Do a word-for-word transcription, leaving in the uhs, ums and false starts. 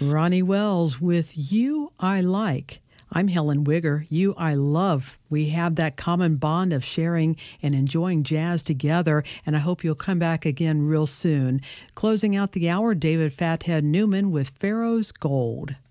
Ronnie Wells with You I Like. I'm Helen Wigger. You I Love. We have that common bond of sharing and enjoying jazz together, and I hope you'll come back again real soon. Closing out the hour, David Fathead Newman with Pharaoh's Gold.